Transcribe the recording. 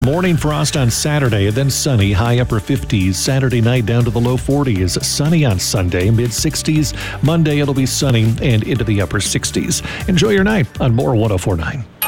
Morning frost on Saturday, and then sunny, high upper 50s. Saturday night down to the low 40s. Sunny on Sunday, mid 60s. Monday it'll be sunny and into the upper 60s. Enjoy your night on More 104.9.